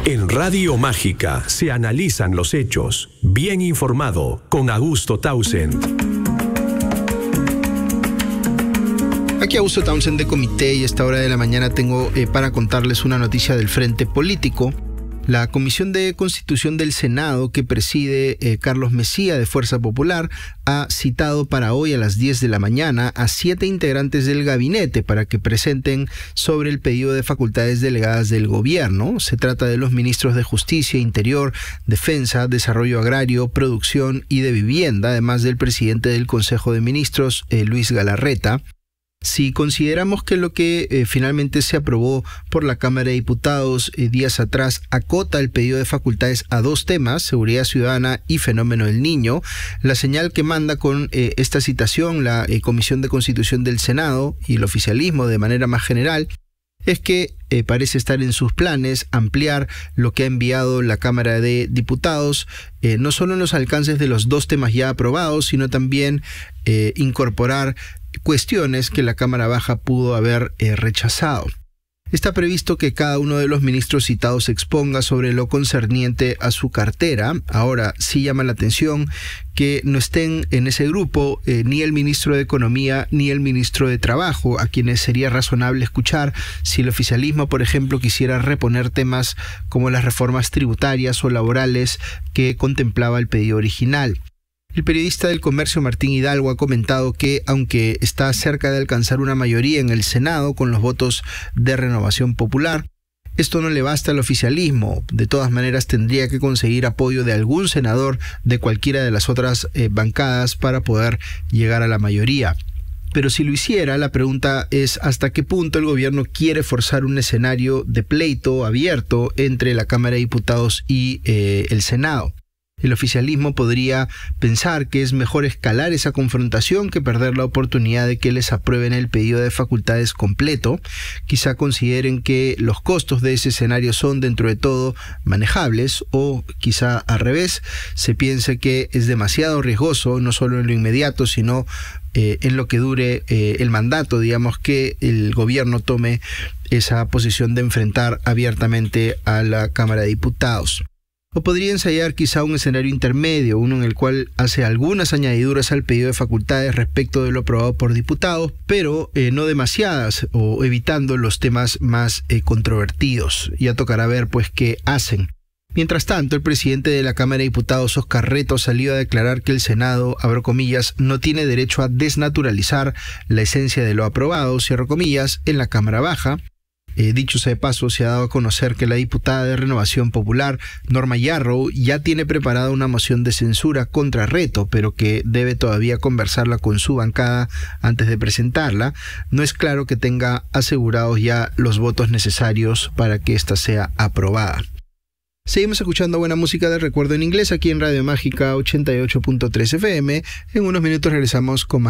En Radio Mágica se analizan los hechos. Bien informado con Augusto Townsend. Aquí Augusto Townsend de Comité, y a esta hora de la mañana tengo para contarles una noticia del Frente Político. La Comisión de Constitución del Senado, que preside Carlos Messía de Fuerza Popular, ha citado para hoy a las 10 de la mañana a 7 integrantes del gabinete para que presenten sobre el pedido de facultades delegadas del gobierno. Se trata de los ministros de Justicia, Interior, Defensa, Desarrollo Agrario, Producción y de Vivienda, además del presidente del Consejo de Ministros, Luis Galarreta. Si consideramos que lo que finalmente se aprobó por la Cámara de Diputados días atrás acota el pedido de facultades a 2 temas, seguridad ciudadana y fenómeno del niño, la señal que manda con esta citación la Comisión de Constitución del Senado y el oficialismo de manera más general es que parece estar en sus planes ampliar lo que ha enviado la Cámara de Diputados, no solo en los alcances de los 2 temas ya aprobados, sino también incorporar cuestiones que la Cámara Baja pudo haber rechazado. Está previsto que cada uno de los ministros citados exponga sobre lo concerniente a su cartera. Ahora sí llama la atención que no estén en ese grupo ni el ministro de Economía ni el ministro de Trabajo, a quienes sería razonable escuchar si el oficialismo, por ejemplo, quisiera reponer temas como las reformas tributarias o laborales que contemplaba el pedido original. El periodista del Comercio Martín Hidalgo ha comentado que, aunque está cerca de alcanzar una mayoría en el Senado con los votos de Renovación Popular, esto no le basta al oficialismo. De todas maneras, tendría que conseguir apoyo de algún senador de cualquiera de las otras bancadas para poder llegar a la mayoría. Pero si lo hiciera, la pregunta es hasta qué punto el gobierno quiere forzar un escenario de pleito abierto entre la Cámara de Diputados y el Senado. El oficialismo podría pensar que es mejor escalar esa confrontación que perder la oportunidad de que les aprueben el pedido de facultades completo. Quizá consideren que los costos de ese escenario son dentro de todo manejables, o quizá al revés, se piense que es demasiado riesgoso, no solo en lo inmediato, sino en lo que dure el mandato, digamos, que el gobierno tome esa posición de enfrentar abiertamente a la Cámara de Diputados. O podría ensayar quizá un escenario intermedio, uno en el cual hace algunas añadiduras al pedido de facultades respecto de lo aprobado por diputados, pero no demasiadas, o evitando los temas más controvertidos. Ya tocará ver pues qué hacen. Mientras tanto, el presidente de la Cámara de Diputados, Óscar Reto, salió a declarar que el Senado, abro comillas, no tiene derecho a desnaturalizar la esencia de lo aprobado, cierro comillas, en la Cámara Baja. Dicho sea de paso, se ha dado a conocer que la diputada de Renovación Popular, Norma Yarrow, ya tiene preparada una moción de censura contra Reto, pero que debe todavía conversarla con su bancada antes de presentarla. No es claro que tenga asegurados ya los votos necesarios para que ésta sea aprobada. Seguimos escuchando buena música de recuerdo en inglés aquí en Radio Mágica 88.3 FM. En unos minutos regresamos con más.